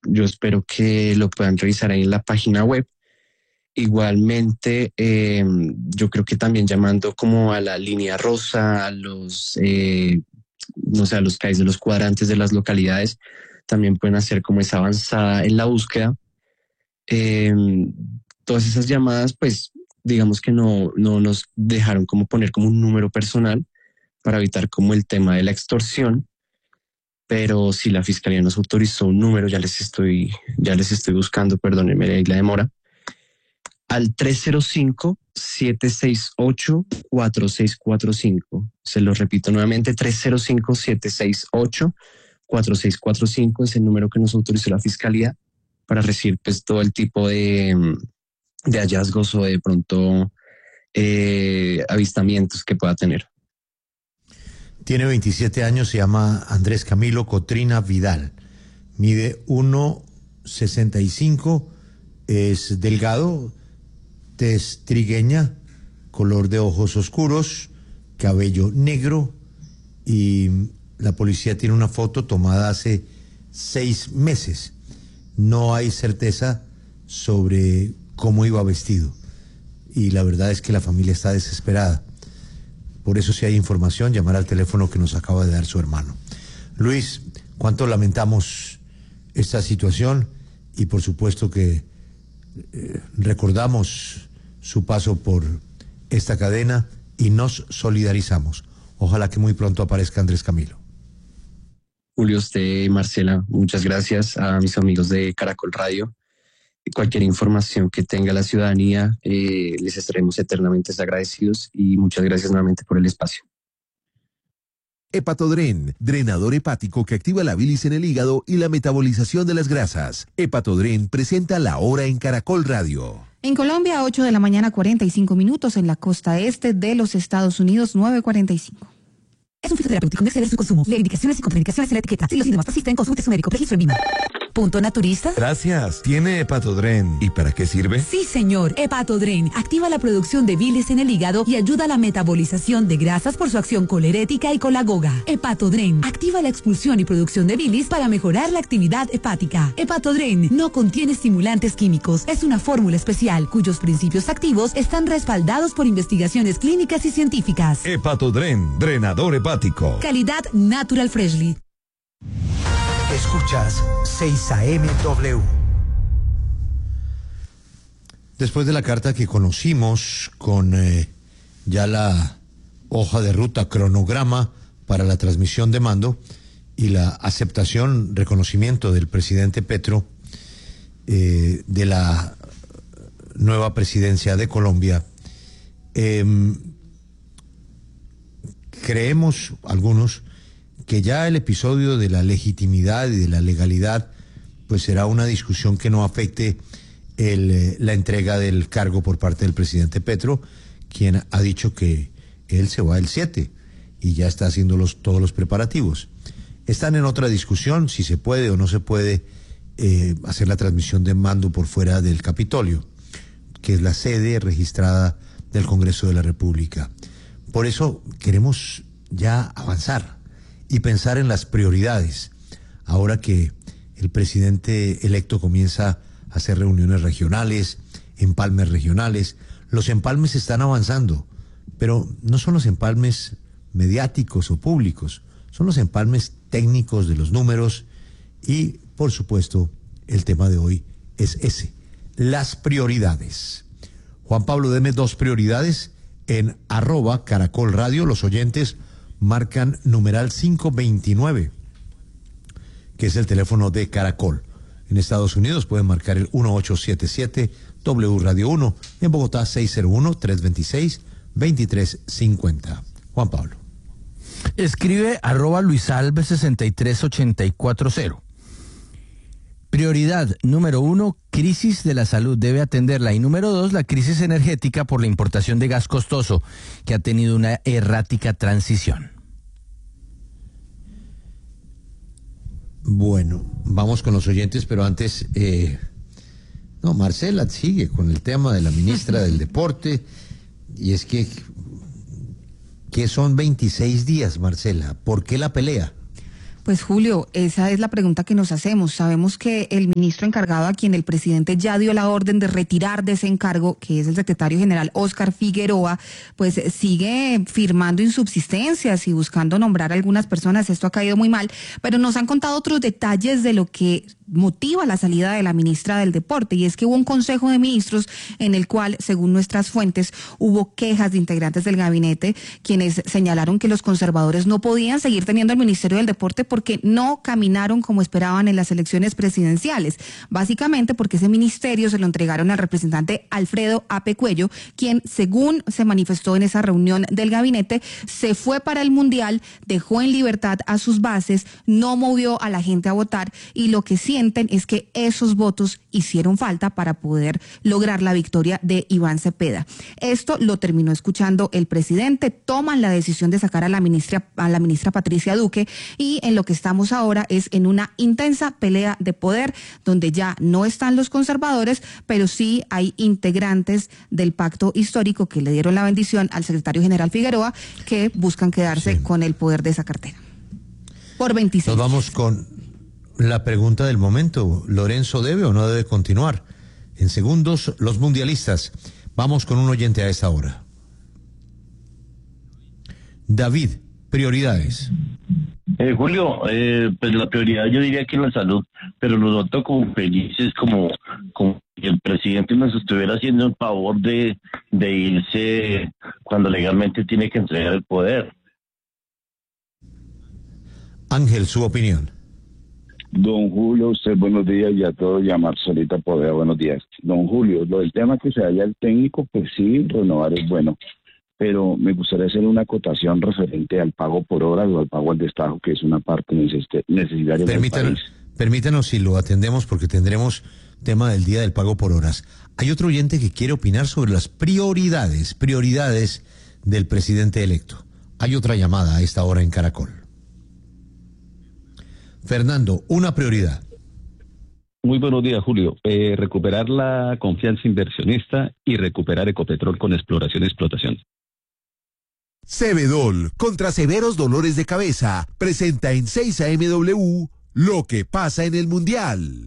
yo espero que lo puedan revisar ahí en la página web. Igualmente, yo creo que también llamando como a la línea rosa, a los, no sé, a los CAIs de los cuadrantes de las localidades, también pueden hacer como esa avanzada en la búsqueda. Eh, Todas esas llamadas, pues, digamos que no nos dejaron como poner como un número personal para evitar como el tema de la extorsión, pero si la fiscalía nos autorizó un número, ya les estoy buscando, perdónenme ahí la demora, al 305-768-4645. Se lo repito nuevamente, 305-768-4645 es el número que nos autorizó la fiscalía para recibir pues todo el tipo de hallazgos o de pronto avistamientos que pueda tener. Tiene 27 años, se llama Andrés Camilo Cotrina Vidal. Mide 1,65, es delgado, tez trigueña, color de ojos oscuros, cabello negro, y la policía tiene una foto tomada hace 6 meses. No hay certeza sobre cómo iba vestido y la verdad es que la familia está desesperada. Por eso, si hay información, llamar al teléfono que nos acaba de dar su hermano. Luis, cuánto lamentamos esta situación y por supuesto que recordamos su paso por esta cadena y nos solidarizamos. Ojalá que muy pronto aparezca Andrés Camilo. Julio, usted y Marcela, muchas gracias. A mis amigos de Caracol Radio. Cualquier información que tenga la ciudadanía, les estaremos eternamente agradecidos y muchas gracias nuevamente por el espacio. Hepatodren, drenador hepático que activa la bilis en el hígado y la metabolización de las grasas. Hepatodren presenta La Hora en Caracol Radio. En Colombia, 8 de la mañana, 45 minutos. En la costa este de los Estados Unidos, 9:45. Es un fitoterapéutico, no exceder su consumo. Lee indicaciones y contraindicaciones en la etiqueta. Si los síntomas persisten, consulte a su médico. Registro en Vima. ¿Punto naturista? Gracias. ¿Tiene Hepatodren? ¿Y para qué sirve? Sí, señor. Hepatodren activa la producción de bilis en el hígado y ayuda a la metabolización de grasas por su acción colerética y colagoga. Hepatodren activa la expulsión y producción de bilis para mejorar la actividad hepática. Hepatodren no contiene estimulantes químicos. Es una fórmula especial cuyos principios activos están respaldados por investigaciones clínicas y científicas. Hepatodren, drenador hepático. Calidad Natural Freshly. Escuchas 6am-W. Después de la carta que conocimos con ya la hoja de ruta, cronograma para la transmisión de mando y la aceptación, reconocimiento del presidente Petro de la nueva presidencia de Colombia, creemos algunos que ya el episodio de la legitimidad y de la legalidad pues será una discusión que no afecte la entrega del cargo por parte del presidente Petro, quien ha dicho que él se va el 7 y ya está haciendo todos los preparativos. Están en otra discusión si se puede o no se puede hacer la transmisión de mando por fuera del Capitolio, que es la sede registrada del Congreso de la República. Por eso queremos ya avanzar y pensar en las prioridades, ahora que el presidente electo comienza a hacer reuniones regionales, empalmes regionales. Los empalmes están avanzando, pero no son los empalmes mediáticos o públicos, son los empalmes técnicos de los números y, por supuesto, el tema de hoy es ese, las prioridades. Juan Pablo, deme 2 prioridades en @Caracol Radio. Los oyentes marcan numeral 529, que es el teléfono de Caracol. En Estados Unidos pueden marcar el 1877 W Radio 1, en Bogotá 601-326-2350. Juan Pablo. Escribe @LuisAlves63840. Prioridad número 1, crisis de la salud, debe atenderla. Y número 2, la crisis energética por la importación de gas costoso, que ha tenido una errática transición. Bueno, vamos con los oyentes, pero antes, Marcela sigue con el tema de la ministra del Deporte, y es que son 26 días, Marcela, ¿por qué la pelea? Pues Julio, esa es la pregunta que nos hacemos. Sabemos que el ministro encargado, a quien el presidente ya dio la orden de retirar de ese encargo, que es el secretario general Óscar Figueroa, pues sigue firmando insubsistencias y buscando nombrar a algunas personas. Esto ha caído muy mal, pero nos han contado otros detalles de lo que motiva la salida de la ministra del Deporte, y es que hubo un consejo de ministros en el cual, según nuestras fuentes, hubo quejas de integrantes del gabinete, quienes señalaron que los conservadores no podían seguir teniendo el Ministerio del Deporte porque no caminaron como esperaban en las elecciones presidenciales, básicamente porque ese ministerio se lo entregaron al representante Alfredo Ape Cuello, quien, según se manifestó en esa reunión del gabinete, se fue para el Mundial, dejó en libertad a sus bases, no movió a la gente a votar, y lo que sienten es que esos votos hicieron falta para poder lograr la victoria de Iván Cepeda. Esto lo terminó escuchando el presidente, toman la decisión de sacar a la ministra Patricia Duque, y en lo que estamos ahora es en una intensa pelea de poder, donde ya no están los conservadores, pero sí hay integrantes del pacto histórico que le dieron la bendición al secretario general Figueroa, que buscan quedarse con el poder de esa cartera. Por 26. Nos vamos con la pregunta del momento. ¿Lorenzo debe o no debe continuar? En segundos, los mundialistas. Vamos con un oyente a esta hora. David, prioridades. Julio, pues la prioridad yo diría que la salud, pero lo noto como felices, como el presidente nos estuviera haciendo el favor de irse cuando legalmente tiene que entregar el poder. Ángel, su opinión. Don Julio, usted buenos días, y a todos, y a Marcelita Poveda, buenos días. Don Julio, lo del tema que se vaya el técnico, pues sí, renovar es bueno, pero me gustaría hacer una acotación referente al pago por horas o al pago al destajo, que es una parte necesaria del país. Permítanos si lo atendemos, porque tendremos tema del día del pago por horas. Hay otro oyente que quiere opinar sobre las prioridades del presidente electo. Hay otra llamada a esta hora en Caracol. Fernando, una prioridad. Muy buenos días, Julio. Recuperar la confianza inversionista y recuperar Ecopetrol con exploración y explotación. Cebedol, contra severos dolores de cabeza, presenta en 6 AMW lo que pasa en el Mundial.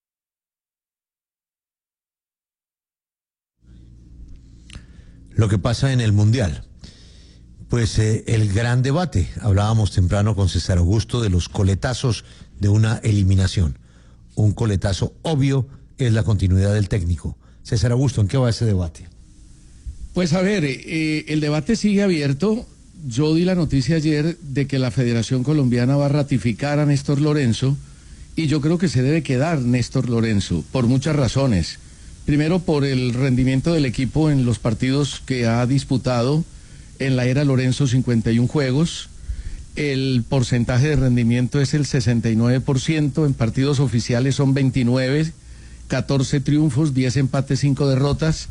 Lo que pasa en el Mundial. Pues el gran debate. Hablábamos temprano con César Augusto de los coletazos de una eliminación. Un coletazo obvio es la continuidad del técnico. César Augusto, ¿en qué va ese debate? Pues a ver, el debate sigue abierto. Yo di la noticia ayer de que la Federación Colombiana va a ratificar a Néstor Lorenzo, y yo creo que se debe quedar Néstor Lorenzo por muchas razones. Primero, por el rendimiento del equipo en los partidos que ha disputado. En la era Lorenzo, 51 juegos, el porcentaje de rendimiento es el 69%, en partidos oficiales son 29, 14 triunfos, 10 empates, 5 derrotas,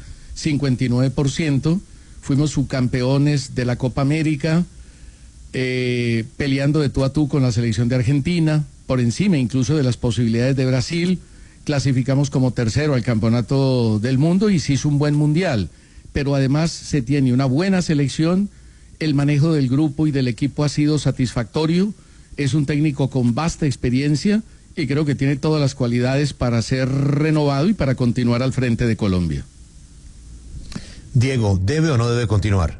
59%, fuimos subcampeones de la Copa América, peleando de tú a tú con la selección de Argentina, por encima incluso de las posibilidades de Brasil, clasificamos como tercero al Campeonato del Mundo y se hizo un buen mundial. Pero además se tiene una buena selección, el manejo del grupo y del equipo ha sido satisfactorio, es un técnico con vasta experiencia y creo que tiene todas las cualidades para ser renovado y para continuar al frente de Colombia. Diego, ¿debe o no debe continuar?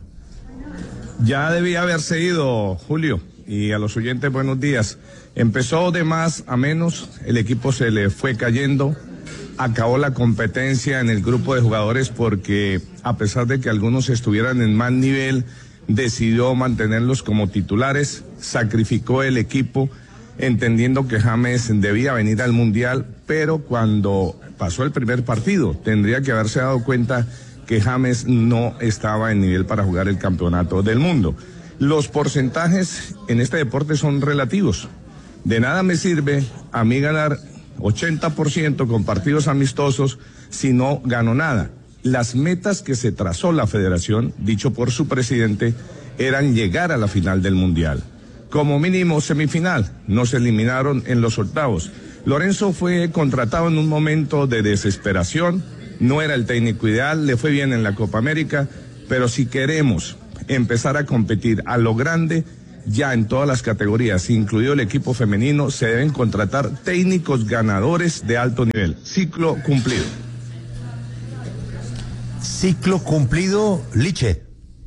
Ya debía haberse ido, Julio, y a los oyentes buenos días. Empezó de más a menos, el equipo se le fue cayendo. Acabó la competencia en el grupo de jugadores porque, a pesar de que algunos estuvieran en mal nivel, decidió mantenerlos como titulares, sacrificó el equipo, entendiendo que James debía venir al Mundial, pero cuando pasó el primer partido, tendría que haberse dado cuenta que James no estaba en nivel para jugar el Campeonato del Mundo. Los porcentajes en este deporte son relativos. De nada me sirve a mí ganar 80% con partidos amistosos si no gano nada. Las metas que se trazó la federación, dicho por su presidente, eran llegar a la final del Mundial. Como mínimo semifinal, nos eliminaron en los octavos. Lorenzo fue contratado en un momento de desesperación, no era el técnico ideal, le fue bien en la Copa América, pero si queremos empezar a competir a lo grande, ya en todas las categorías, incluido el equipo femenino, se deben contratar técnicos ganadores de alto nivel. Ciclo cumplido. Ciclo cumplido, Liche.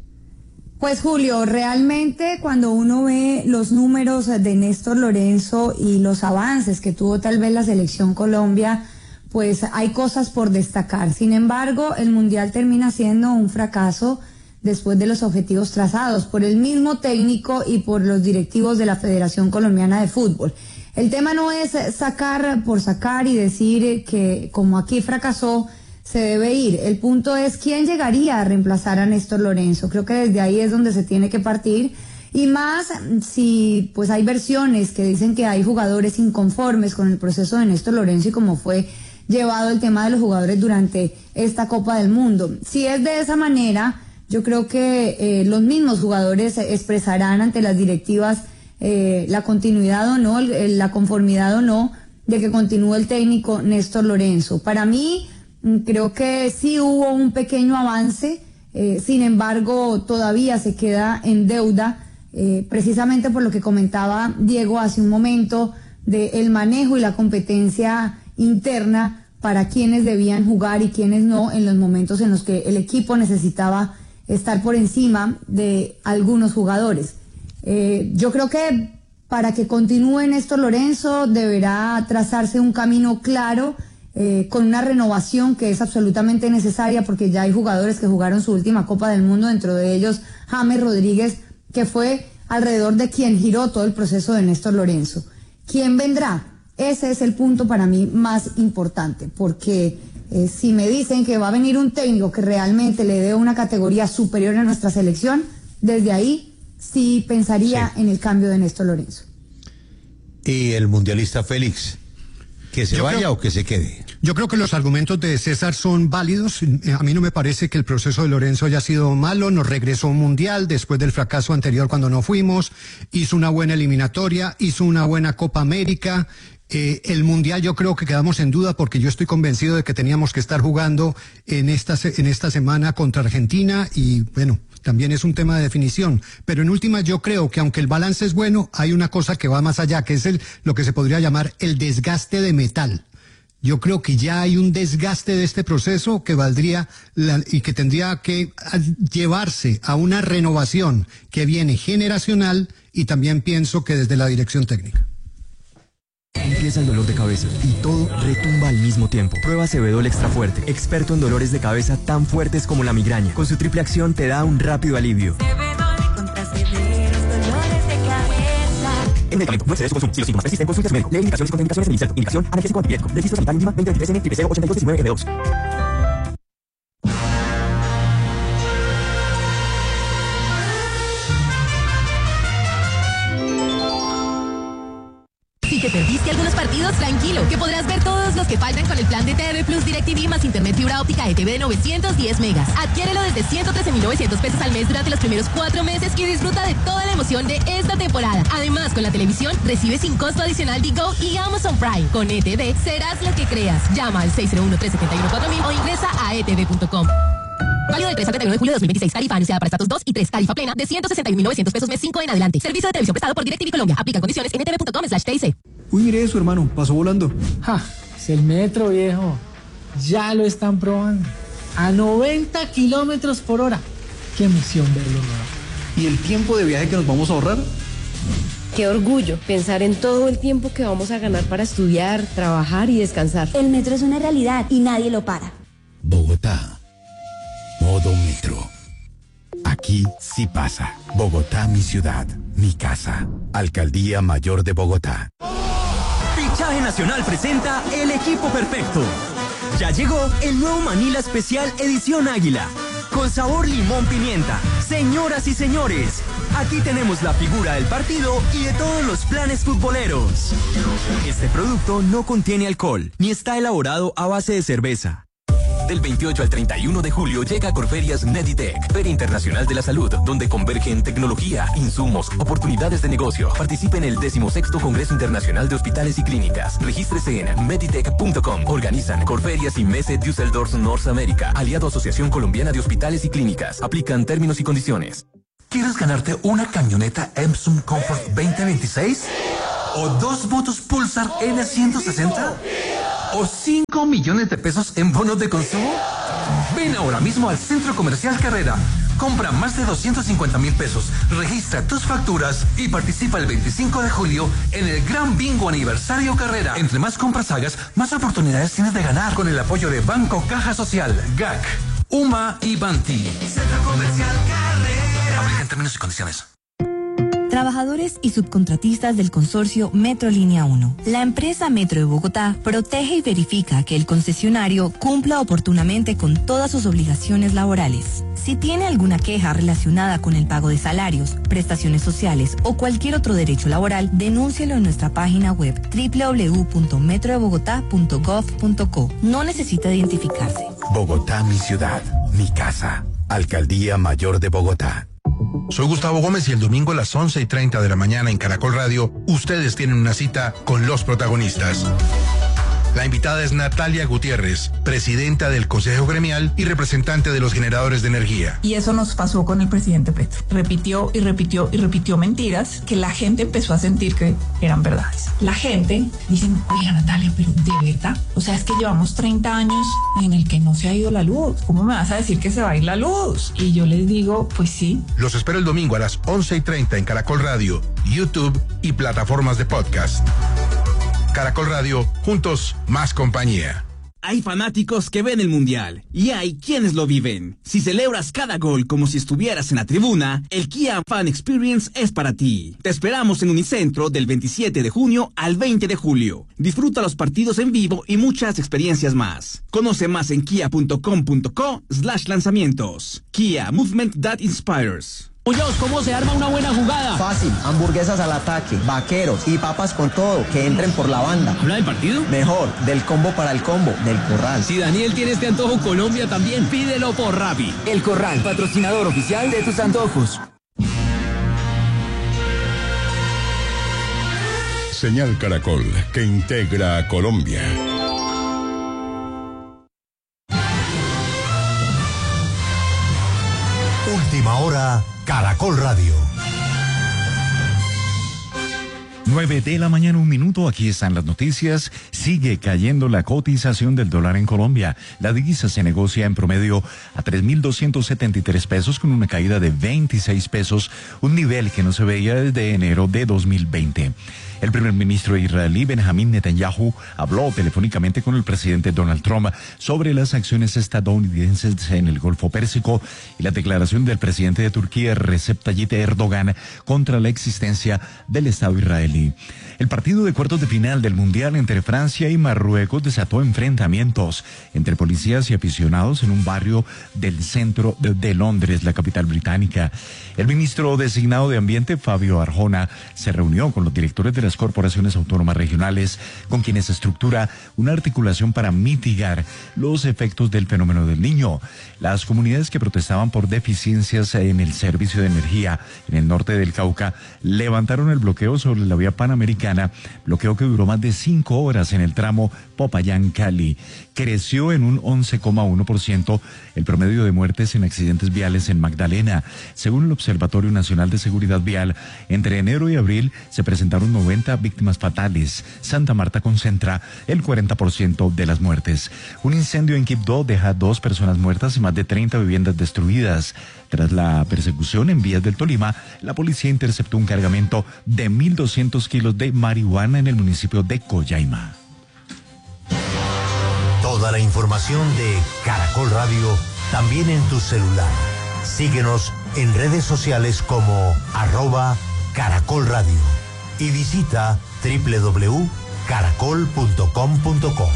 Pues Julio, realmente cuando uno ve los números de Néstor Lorenzo y los avances que tuvo tal vez la selección Colombia, pues hay cosas por destacar. Sin embargo, el Mundial termina siendo un fracaso después de los objetivos trazados por el mismo técnico y por los directivos de la Federación Colombiana de Fútbol. El tema no es sacar por sacar y decir que como aquí fracasó, se debe ir. El punto es quién llegaría a reemplazar a Néstor Lorenzo. Creo que desde ahí es donde se tiene que partir, y más si pues hay versiones que dicen que hay jugadores inconformes con el proceso de Néstor Lorenzo y cómo fue llevado el tema de los jugadores durante esta Copa del Mundo. Si es de esa manera, yo creo que los mismos jugadores expresarán ante las directivas la continuidad o no, la conformidad o no de que continúe el técnico Néstor Lorenzo. Para mí, creo que sí hubo un pequeño avance, sin embargo todavía se queda en deuda, precisamente por lo que comentaba Diego hace un momento, del manejo y la competencia interna para quienes debían jugar y quienes no, en los momentos en los que el equipo necesitaba estar por encima de algunos jugadores. Yo creo que para que continúe Néstor Lorenzo deberá trazarse un camino claro, con una renovación que es absolutamente necesaria, porque ya hay jugadores que jugaron su última Copa del Mundo, dentro de ellos James Rodríguez, que fue alrededor de quien giró todo el proceso de Néstor Lorenzo. ¿Quién vendrá? Ese es el punto para mí más importante, porque si me dicen que va a venir un técnico que realmente le dé una categoría superior a nuestra selección, desde ahí sí pensaría en el cambio de Néstor Lorenzo. ¿Y el mundialista Félix? ¿Que se vaya o que se quede? Yo creo que los argumentos de César son válidos. A mí no me parece que el proceso de Lorenzo haya sido malo. Nos regresó a un mundial después del fracaso anterior cuando no fuimos. Hizo una buena eliminatoria, hizo una buena Copa América. El mundial yo creo que quedamos en duda, porque yo estoy convencido de que teníamos que estar jugando en esta semana contra Argentina, y bueno, también es un tema de definición, pero en última yo creo que aunque el balance es bueno, hay una cosa que va más allá, que es lo que se podría llamar el desgaste de metal. Yo creo que ya hay un desgaste de este proceso que valdría y que tendría que llevarse a una renovación que viene generacional, y también pienso que desde la dirección técnica. Empieza el dolor de cabeza y todo retumba al mismo tiempo. Prueba Cebedol Extra Fuerte, experto en dolores de cabeza tan fuertes como la migraña. Con su triple acción te da un rápido alivio. Cebedol contra severos dolores de cabeza. El medicamento no excede su consumo. Si los síntomas persisten, consulte a su médico. Lee indicaciones y contraindicaciones en el inserto. Indicación: analgésico antipirético. Registro sanitario enzima 2023N 8219F2. Si te perdiste algunos partidos, tranquilo, que podrás ver todos los que faltan con el plan de TV Plus DirecTV más internet fibra óptica ETV de 910 megas. Adquiérelo desde 113.900 pesos al mes durante los primeros 4 meses y disfruta de toda la emoción de esta temporada. Además, con la televisión, recibe sin costo adicional Digo y Amazon Prime. Con ETV, serás lo que creas. Llama al 601-371-4000 o ingresa a etv.com. Válido del 3 al 31 de julio de 2026. Tarifa anunciada para estratos 2 y 3. Tarifa plena de 161.900 pesos mes 5 en adelante. Servicio de televisión prestado por DirecTV Colombia. Aplican condiciones en etv.com/TIC. Uy, mire eso, hermano. Pasó volando. Ja, es el metro, viejo. Ya lo están probando. A 90 kilómetros por hora. Qué emoción verlo, ¿no? ¿Y el tiempo de viaje que nos vamos a ahorrar? Qué orgullo pensar en todo el tiempo que vamos a ganar para estudiar, trabajar y descansar. El metro es una realidad y nadie lo para. Bogotá. Modo metro. Aquí sí pasa. Bogotá, mi ciudad, mi casa. Alcaldía Mayor de Bogotá. Fichaje Nacional presenta el equipo perfecto. Ya llegó el nuevo Manila Especial Edición Águila. Con sabor limón pimienta. Señoras y señores, aquí tenemos la figura del partido y de todos los planes futboleros. Este producto no contiene alcohol, ni está elaborado a base de cerveza. Del 28 al 31 de julio llega a Corferias Meditech, Feria Internacional de la Salud, donde convergen tecnología, insumos, oportunidades de negocio. Participe en el 16º Congreso Internacional de Hospitales y Clínicas. Regístrese en meditech.com. Organizan Corferias y Messe Düsseldorf North America, aliado a Asociación Colombiana de Hospitales y Clínicas. Aplican términos y condiciones. ¿Quieres ganarte una camioneta Epson Comfort 2026? ¿O 2 motos Pulsar N160? ¿O 5 millones de pesos en bonos de consumo? Ven ahora mismo al Centro Comercial Carrera. Compra más de 250,000 pesos, registra tus facturas y participa el 25 de julio en el Gran Bingo Aniversario Carrera. Entre más compras hagas, más oportunidades tienes de ganar con el apoyo de Banco Caja Social, GAC, UMA y Banti. Centro Comercial Carrera. Aplica en términos y condiciones. Trabajadores y subcontratistas del consorcio Metro Línea 1. La empresa Metro de Bogotá protege y verifica que el concesionario cumpla oportunamente con todas sus obligaciones laborales. Si tiene alguna queja relacionada con el pago de salarios, prestaciones sociales o cualquier otro derecho laboral, denúncielo en nuestra página web www.metrodebogotá.gov.co. No necesita identificarse. Bogotá, mi ciudad, mi casa. Alcaldía Mayor de Bogotá. Soy Gustavo Gómez y el domingo a las 11:30 de la mañana en Caracol Radio, ustedes tienen una cita con los protagonistas. La invitada es Natalia Gutiérrez, presidenta del Consejo Gremial y representante de los generadores de energía. Y eso nos pasó con el presidente Petro. Repitió y repitió y repitió mentiras que la gente empezó a sentir que eran verdades. La gente dice, oiga Natalia, pero ¿de verdad? O sea, es que llevamos 30 años en el que no se ha ido la luz. ¿Cómo me vas a decir que se va a ir la luz? Y yo les digo, pues sí. Los espero el domingo a las 11:30 en Caracol Radio, YouTube y plataformas de podcast. Caracol Radio, juntos, más compañía. Hay fanáticos que ven el Mundial y hay quienes lo viven. Si celebras cada gol como si estuvieras en la tribuna, el Kia Fan Experience es para ti. Te esperamos en Unicentro del 27 de junio al 20 de julio. Disfruta los partidos en vivo y muchas experiencias más. Conoce más en kia.com.co/lanzamientos. Kia, movement that inspires. Muñoz, ¿cómo se arma una buena jugada? Fácil, hamburguesas al ataque, vaqueros y papas con todo, que entren por la banda. ¿Habla del partido? Mejor, del combo para el combo, del Corral. Si Daniel tiene este antojo, Colombia también, pídelo por Rappi. El Corral, patrocinador oficial de tus antojos. Señal Caracol, que integra a Colombia. Última hora, Caracol Radio. 9 de la mañana, 1 minuto. Aquí están las noticias. Sigue cayendo la cotización del dólar en Colombia. La divisa se negocia en promedio a 3.273 pesos con una caída de 26 pesos, un nivel que no se veía desde enero de 2020. El primer ministro israelí Benjamín Netanyahu habló telefónicamente con el presidente Donald Trump sobre las acciones estadounidenses en el Golfo Pérsico y la declaración del presidente de Turquía Recep Tayyip Erdogan contra la existencia del Estado israelí. El partido de cuartos de final del Mundial entre Francia y Marruecos desató enfrentamientos entre policías y aficionados en un barrio del centro de Londres, la capital británica. El ministro designado de Ambiente, Fabio Arjona, se reunió con los directores de las corporaciones autónomas regionales, con quienes estructura una articulación para mitigar los efectos del fenómeno del Niño. Las comunidades que protestaban por deficiencias en el servicio de energía en el norte del Cauca levantaron el bloqueo sobre la vía panamericana, bloqueo que duró más de 5 horas en el tramo Popayán-Cali. Creció en un 11,1% el promedio de muertes en accidentes viales en Magdalena. Según el Observatorio Nacional de Seguridad Vial, entre enero y abril se presentaron 90 víctimas fatales. Santa Marta concentra el 40% de las muertes. Un incendio en Quibdó deja 2 personas muertas y más de 30 viviendas destruidas. Tras la persecución en vías del Tolima, la policía interceptó un cargamento de 1.200 kilos de marihuana en el municipio de Coyaima. Toda la información de Caracol Radio también en tu celular. Síguenos en redes sociales como @Caracol Radio y visita www.caracol.com.co.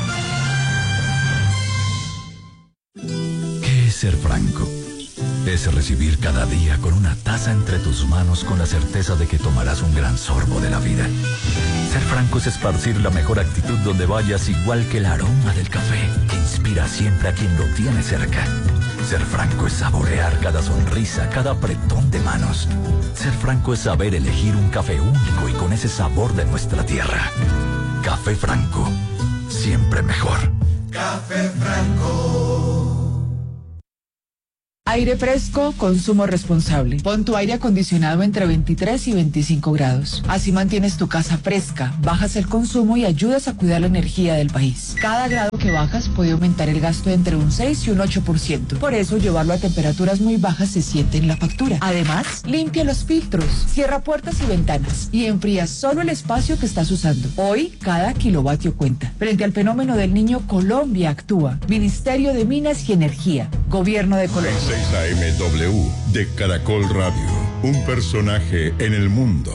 ¿Qué es ser franco? Es recibir cada día con una taza entre tus manos con la certeza de que tomarás un gran sorbo de la vida. Ser franco es esparcir la mejor actitud donde vayas, igual que el aroma del café que inspira siempre a quien lo tiene cerca. Ser franco es saborear cada sonrisa, cada apretón de manos. Ser franco es saber elegir un café único y con ese sabor de nuestra tierra. Café Franco, siempre mejor. Café Franco. Aire fresco, consumo responsable. Pon tu aire acondicionado entre 23 y 25 grados. Así mantienes tu casa fresca, bajas el consumo y ayudas a cuidar la energía del país. Cada grado que bajas puede aumentar el gasto entre un 6 y un 8%. Por eso, llevarlo a temperaturas muy bajas se siente en la factura. Además, limpia los filtros, cierra puertas y ventanas y enfría solo el espacio que estás usando. Hoy, cada kilovatio cuenta. Frente al fenómeno del Niño, Colombia actúa. Ministerio de Minas y Energía. Gobierno de Colombia. 6 AMW de Caracol Radio. Un personaje en el mundo.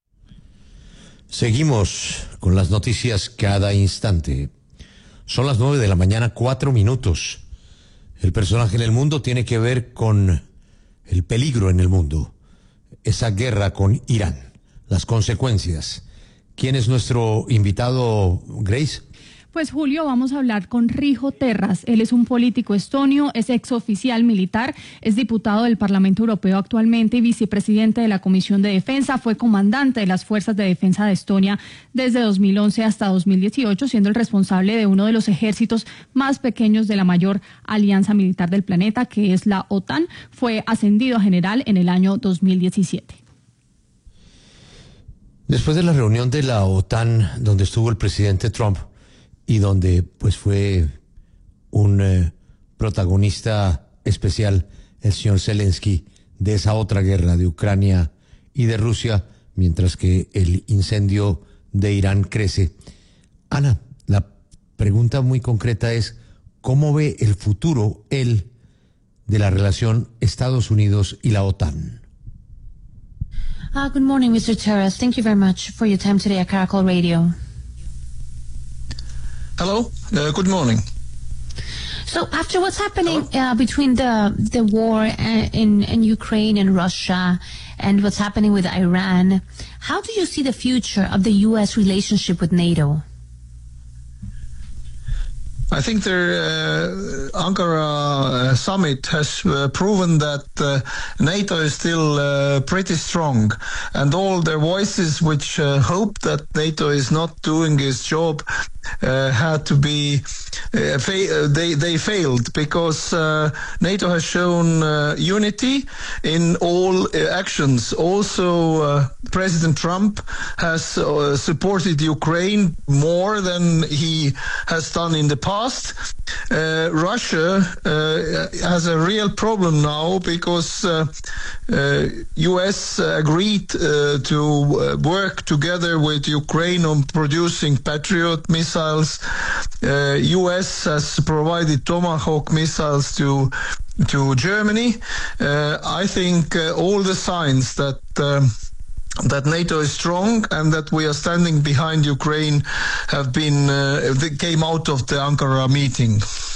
Seguimos con las noticias cada instante. Son las 9 de la mañana, 4 minutos. El personaje en el mundo tiene que ver con el peligro en el mundo. Esa guerra con Irán. Las consecuencias. ¿Quién es nuestro invitado, Grace? Pues Julio, vamos a hablar con Riho Terras. Él es un político estonio, es exoficial militar, es diputado del Parlamento Europeo actualmente y vicepresidente de la Comisión de Defensa. Fue comandante de las Fuerzas de Defensa de Estonia desde 2011 hasta 2018, siendo el responsable de uno de los ejércitos más pequeños de la mayor alianza militar del planeta, que es la OTAN. Fue ascendido a general en el año 2017. Después de la reunión de la OTAN, donde estuvo el presidente Trump, y donde pues fue un protagonista especial el señor Zelensky de esa otra guerra de Ucrania y de Rusia, mientras que el incendio de Irán crece. Ana, la pregunta muy concreta es, ¿cómo ve el futuro él de la relación Estados Unidos y la OTAN? Good morning, Mr. Terras. Thank you very much for your time today at Caracol Radio. Hello, good morning. So after what's happening between the war in Ukraine and Russia and what's happening with Iran, how do you see the future of the U.S. relationship with NATO? I think the Ankara summit has proven that NATO is still pretty strong, and all the voices which hope that NATO is not doing its job had to be they failed, because NATO has shown unity in all actions. Also, President Trump has supported Ukraine more than he has done in the past. Russia has a real problem now, because US agreed to work together with Ukraine on producing Patriot missiles. US has provided Tomahawk missiles to Germany. I think all the signs that NATO is strong and that we are standing behind Ukraine have been came out of the Ankara meeting.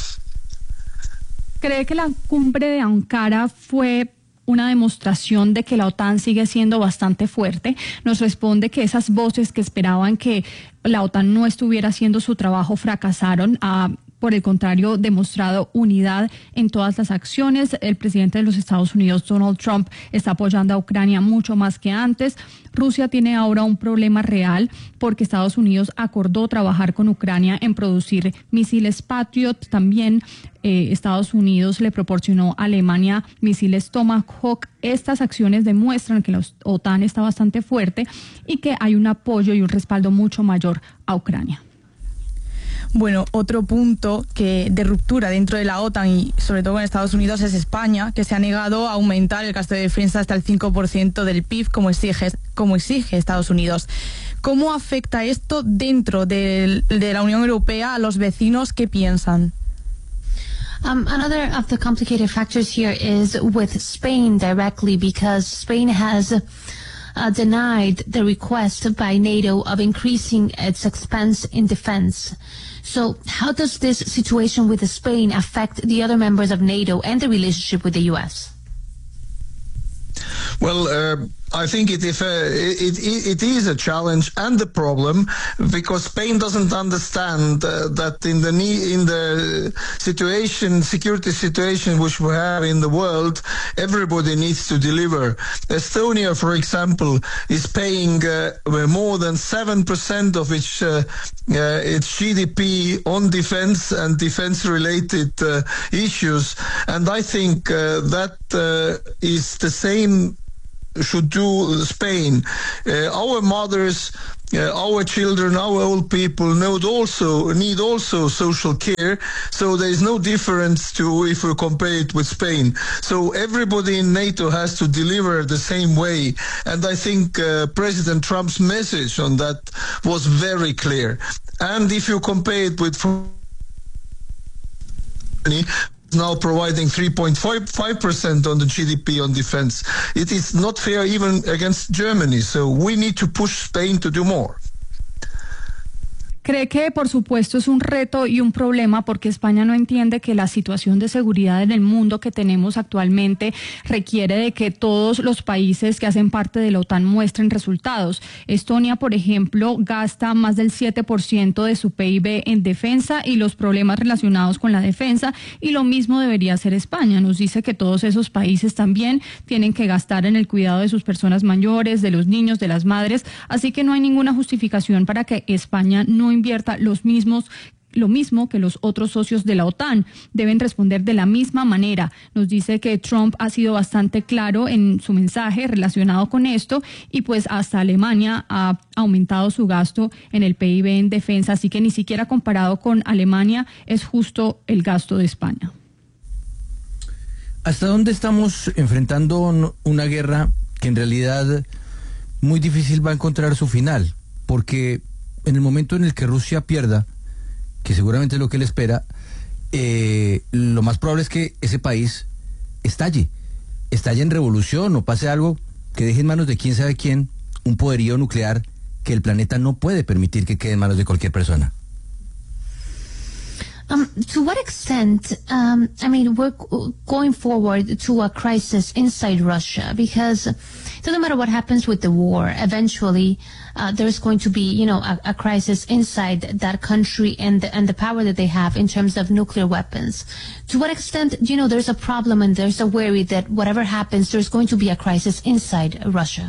¿Cree que la cumbre de Ankara fue una demostración de que la OTAN sigue siendo bastante fuerte? Nos responde que esas voces que esperaban que la OTAN no estuviera haciendo su trabajo fracasaron. Por el contrario, demostrado unidad en todas las acciones. El presidente de los Estados Unidos, Donald Trump, está apoyando a Ucrania mucho más que antes. Rusia tiene ahora un problema real porque Estados Unidos acordó trabajar con Ucrania en producir misiles Patriot. También Estados Unidos le proporcionó a Alemania misiles Tomahawk. Estas acciones demuestran que la OTAN está bastante fuerte y que hay un apoyo y un respaldo mucho mayor a Ucrania. Bueno, otro punto de ruptura dentro de la OTAN y sobre todo en Estados Unidos es España, que se ha negado a aumentar el gasto de defensa hasta el 5% del PIB como exige Estados Unidos. ¿Cómo afecta esto dentro de la Unión Europea a los vecinos? ¿Qué piensan? Another of the complicated factors here is with Spain directly, because Spain has denied the request by NATO of increasing its expense in defense. So how does this situation with Spain affect the other members of NATO and the relationship with the U.S.? Well, I think it is a challenge and a problem, because Spain doesn't understand that in the security situation which we have in the world, everybody needs to deliver. Estonia, for example, is paying more than 7% of its GDP on defense and defense-related issues, and I think that is the same should do Spain. Our mothers, our children, our old people need also social care, so there is no difference to if we compare it with Spain. So everybody in NATO has to deliver the same way, and I think President Trump's message on that was very clear. And if you compare it with now providing 3.5% on the GDP on defense. It is not fair even against Germany, so we need to push Spain to do more. ¿Cree que, por supuesto, es un reto y un problema porque España no entiende que la situación de seguridad en el mundo que tenemos actualmente requiere de que todos los países que hacen parte de la OTAN muestren resultados? Estonia, por ejemplo, gasta más del 7% de su PIB en defensa y los problemas relacionados con la defensa, y lo mismo debería hacer España. Nos dice que todos esos países también tienen que gastar en el cuidado de sus personas mayores, de los niños, de las madres, así que no hay ninguna justificación para que España no invierta lo mismo que los otros socios de la OTAN. Deben responder de la misma manera. Nos dice que Trump ha sido bastante claro en su mensaje relacionado con esto, y pues hasta Alemania ha aumentado su gasto en el PIB en defensa, así que ni siquiera comparado con Alemania es justo el gasto de España. ¿Hasta dónde estamos enfrentando una guerra que en realidad muy difícil va a encontrar su final? Porque en el momento en el que Rusia pierda, que seguramente es lo que él espera, lo más probable es que ese país estalle en revolución o pase algo que deje en manos de quién sabe quién un poderío nuclear que el planeta no puede permitir que quede en manos de cualquier persona. To what extent, we're going forward to a crisis inside Russia, because it doesn't matter what happens with the war, eventually there's going to be, a crisis inside that country and the power that they have in terms of nuclear weapons. To what extent, there's a problem and there's a worry that whatever happens, there's going to be a crisis inside Russia?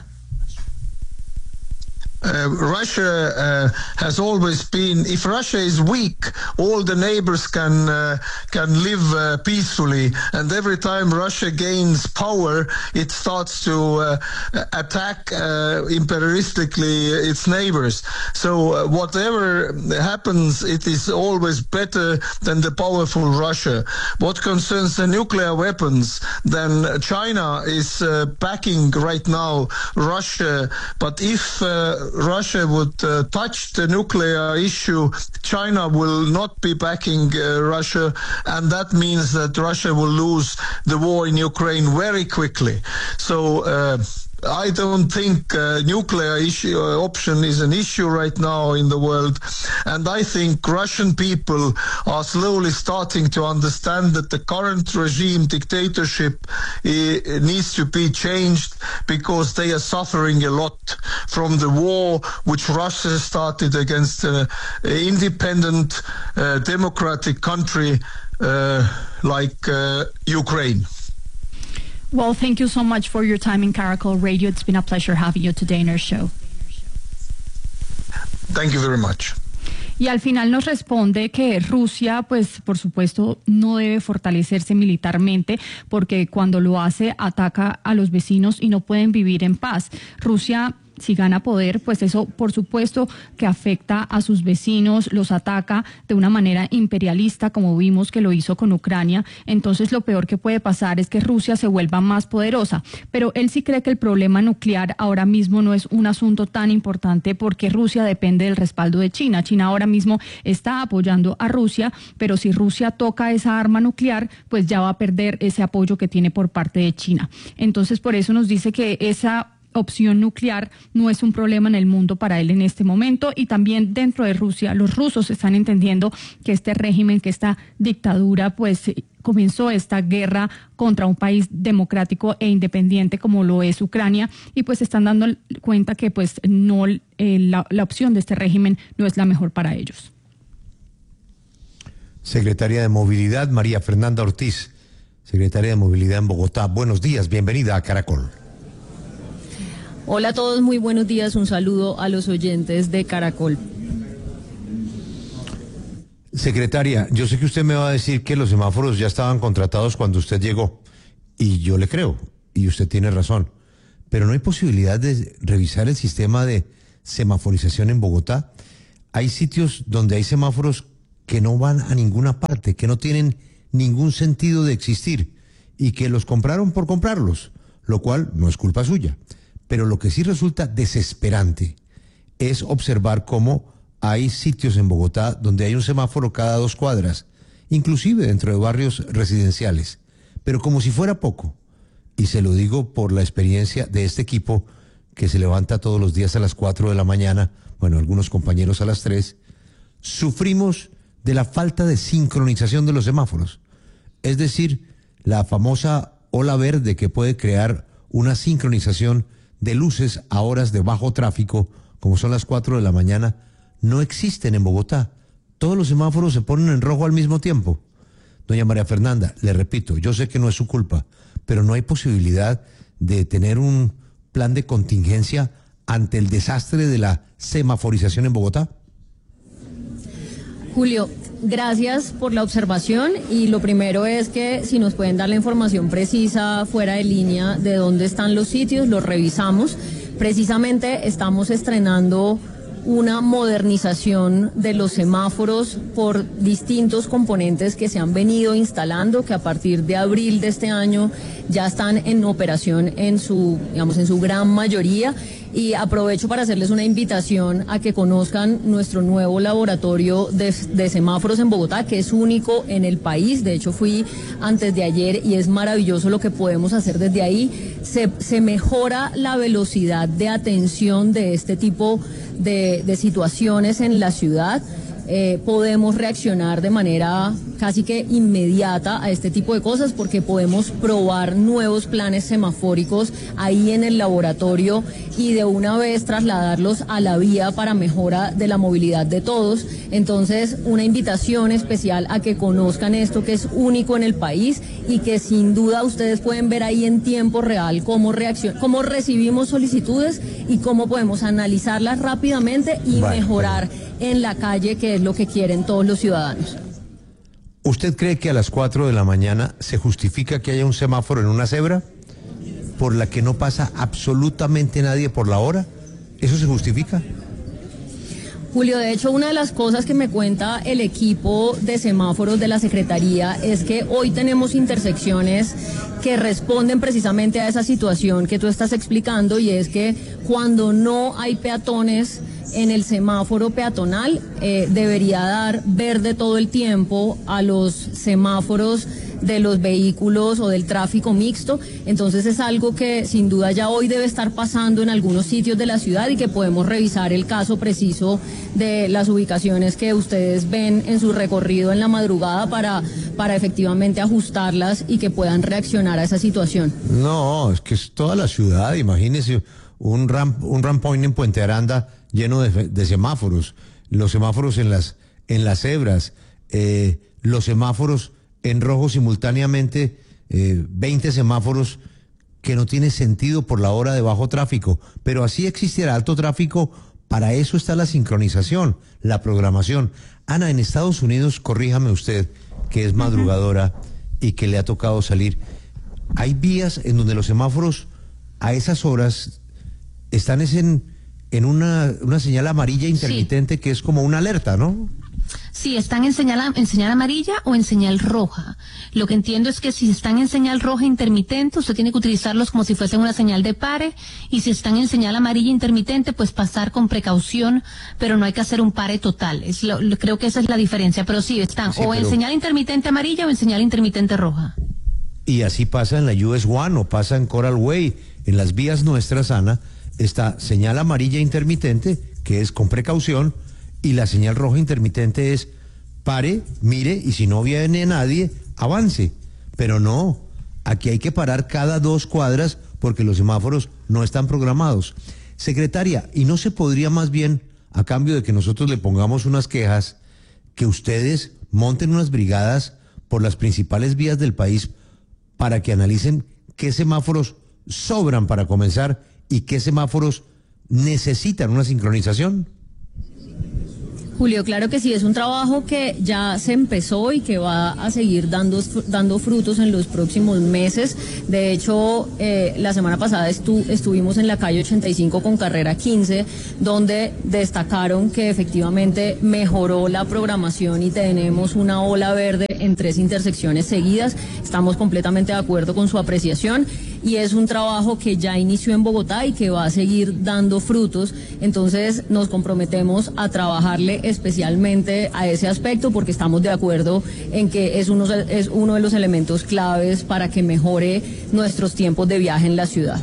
Russia has always been, if Russia is weak, all the neighbors can live peacefully, and every time Russia gains power, it starts to attack imperialistically its neighbors. So whatever happens, it is always better than the powerful Russia. What concerns the nuclear weapons, then China is backing right now Russia, but if Russia would touch the nuclear issue, China will not be backing Russia, and that means that Russia will lose the war in Ukraine very quickly. So I don't think nuclear option is an issue right now in the world, and I think Russian people are slowly starting to understand that the current regime dictatorship needs to be changed, because they are suffering a lot from the war which Russia started against an independent democratic country like Ukraine. Well, thank you so much for your time in Caracol Radio. It's been a pleasure having you today in our show. Thank you very much. Y al final nos responde que Rusia, pues por supuesto, no debe fortalecerse militarmente, porque cuando lo hace ataca a los vecinos y no pueden vivir en paz. Rusia, si gana poder, pues eso por supuesto que afecta a sus vecinos, los ataca de una manera imperialista, como vimos que lo hizo con Ucrania. Entonces lo peor que puede pasar es que Rusia se vuelva más poderosa. Pero él sí cree que el problema nuclear ahora mismo no es un asunto tan importante, porque Rusia depende del respaldo de China. China ahora mismo está apoyando a Rusia, pero si Rusia toca esa arma nuclear, pues ya va a perder ese apoyo que tiene por parte de China. Entonces por eso nos dice que esa opción nuclear no es un problema en el mundo para él en este momento. Y también dentro de Rusia, los rusos están entendiendo que este régimen, que esta dictadura, pues comenzó esta guerra contra un país democrático e independiente como lo es Ucrania, y pues están dando cuenta que pues no la opción de este régimen no es la mejor para ellos. Secretaria de Movilidad, María Fernanda Ortiz, secretaria de Movilidad en Bogotá. Buenos días, bienvenida a Caracol. Hola a todos, muy buenos días, un saludo a los oyentes de Caracol. Secretaria, yo sé que usted me va a decir que los semáforos ya estaban contratados cuando usted llegó, y yo le creo, y usted tiene razón, pero ¿no hay posibilidad de revisar el sistema de semaforización en Bogotá? Hay sitios donde hay semáforos que no van a ninguna parte, que no tienen ningún sentido de existir y que los compraron por comprarlos, lo cual no es culpa suya. Pero lo que sí resulta desesperante es observar cómo hay sitios en Bogotá donde hay un semáforo cada 2 cuadras, inclusive dentro de barrios residenciales, pero como si fuera poco. Y se lo digo por la experiencia de este equipo que se levanta todos los días a las 4 de la mañana, bueno, algunos compañeros a las 3, sufrimos de la falta de sincronización de los semáforos. Es decir, la famosa ola verde que puede crear una sincronización de luces a horas de bajo tráfico, como son las 4 de la mañana, no existen en Bogotá. Todos los semáforos se ponen en rojo al mismo tiempo. Doña María Fernanda, le repito, yo sé que no es su culpa, pero no hay posibilidad de tener un plan de contingencia ante el desastre de la semaforización en Bogotá. Julio, gracias por la observación, y lo primero es que si nos pueden dar la información precisa fuera de línea de dónde están los sitios, los revisamos. Precisamente estamos estrenando una modernización de los semáforos por distintos componentes que se han venido instalando, que a partir de abril de este año ya están en operación en su gran mayoría. Y aprovecho para hacerles una invitación a que conozcan nuestro nuevo laboratorio de semáforos en Bogotá, que es único en el país. De hecho, fui antes de ayer y es maravilloso lo que podemos hacer desde ahí. Se mejora la velocidad de atención de este tipo de situaciones en la ciudad. Podemos reaccionar de manera casi que inmediata a este tipo de cosas, porque podemos probar nuevos planes semafóricos ahí en el laboratorio y de una vez trasladarlos a la vía para mejora de la movilidad de todos. Entonces, una invitación especial a que conozcan esto, que es único en el país y que sin duda ustedes pueden ver ahí en tiempo real cómo recibimos solicitudes y cómo podemos analizarlas rápidamente y mejorar en la calle, que es lo que quieren todos los ciudadanos. ¿Usted cree que a las 4 de la mañana se justifica que haya un semáforo en una cebra por la que no pasa absolutamente nadie por la hora? ¿Eso se justifica? Julio, de hecho, una de las cosas que me cuenta el equipo de semáforos de la Secretaría es que hoy tenemos intersecciones que responden precisamente a esa situación que tú estás explicando, y es que cuando no hay peatones en el semáforo peatonal, debería dar verde todo el tiempo a los semáforos de los vehículos o del tráfico mixto. Entonces es algo que sin duda ya hoy debe estar pasando en algunos sitios de la ciudad y que podemos revisar el caso preciso de las ubicaciones que ustedes ven en su recorrido en la madrugada para efectivamente ajustarlas y que puedan reaccionar a esa situación. No, es que es toda la ciudad. Imagínese un ramp point en Puente Aranda lleno de semáforos, los semáforos en las cebras, los semáforos en rojo simultáneamente, 20 semáforos que no tiene sentido por la hora de bajo tráfico, pero así existiera alto tráfico. Para eso está la sincronización, la programación. Ana, en Estados Unidos, corríjame usted, que es madrugadora y que le ha tocado salir, hay vías en donde los semáforos a esas horas están en una señal amarilla intermitente, sí, que es como una alerta, ¿no? Sí, están en señal amarilla o en señal roja. Lo que entiendo es que si están en señal roja intermitente, usted tiene que utilizarlos como si fuesen una señal de pare, y si están en señal amarilla intermitente, pues pasar con precaución, pero no hay que hacer un pare total. Creo que esa es la diferencia, pero sí, están en señal intermitente amarilla o en señal intermitente roja. Y así pasa en la US One o pasa en Coral Way. En las vías nuestras, Ana, está señal amarilla intermitente, que es con precaución, y la señal roja intermitente es pare, mire, y si no viene nadie, avance. Pero no, aquí hay que parar cada 2 cuadras porque los semáforos no están programados. Secretaria, ¿y no se podría más bien, a cambio de que nosotros le pongamos unas quejas, que ustedes monten unas brigadas por las principales vías del país para que analicen qué semáforos sobran para comenzar y qué semáforos necesitan una sincronización? Julio, claro que sí, es un trabajo que ya se empezó y que va a seguir dando frutos en los próximos meses. De hecho, la semana pasada estuvimos en la calle 85 con carrera 15, donde destacaron que efectivamente mejoró la programación y tenemos una ola verde en 3 intersecciones seguidas. Estamos completamente de acuerdo con su apreciación y es un trabajo que ya inició en Bogotá y que va a seguir dando frutos. Entonces nos comprometemos a trabajarle especialmente a ese aspecto porque estamos de acuerdo en que es uno de los elementos claves para que mejore nuestros tiempos de viaje en la ciudad.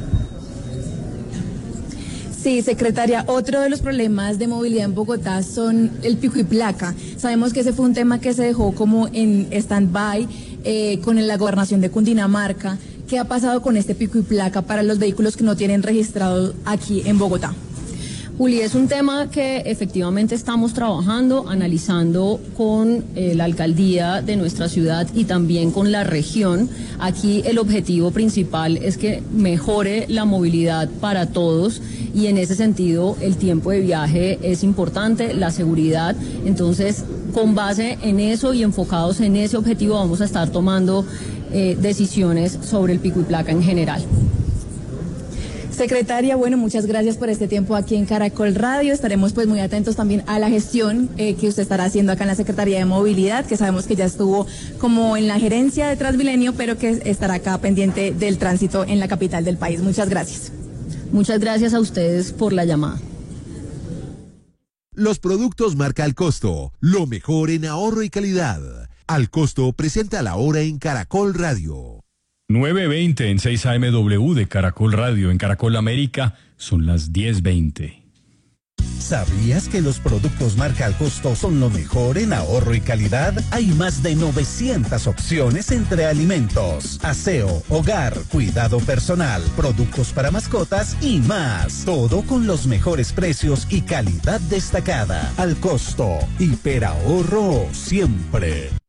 Sí, secretaria, otro de los problemas de movilidad en Bogotá son el pico y placa. Sabemos que ese fue un tema que se dejó como en stand-by con la gobernación de Cundinamarca. ¿Qué ha pasado con este pico y placa para los vehículos que no tienen registrado aquí en Bogotá? Juli, es un tema que efectivamente estamos trabajando, analizando con la alcaldía de nuestra ciudad y también con la región. Aquí el objetivo principal es que mejore la movilidad para todos y en ese sentido el tiempo de viaje es importante, la seguridad. Entonces, con base en eso y enfocados en ese objetivo vamos a estar tomando decisiones sobre el pico y placa en general. Secretaria, bueno, muchas gracias por este tiempo aquí en Caracol Radio. Estaremos pues muy atentos también a la gestión que usted estará haciendo acá en la Secretaría de Movilidad, que sabemos que ya estuvo como en la gerencia de Transmilenio, pero que estará acá pendiente del tránsito en la capital del país. Muchas gracias. Muchas gracias a ustedes por la llamada. Los productos marca Al Costo, lo mejor en ahorro y calidad. Al Costo presenta la hora en Caracol Radio. 9:20 en 6 AMW de Caracol Radio. En Caracol América son las 10:20. ¿Sabías que los productos marca Al Costo son lo mejor en ahorro y calidad? Hay más de 900 opciones entre alimentos, aseo, hogar, cuidado personal, productos para mascotas y más. Todo con los mejores precios y calidad destacada. Al Costo, hiperahorro siempre.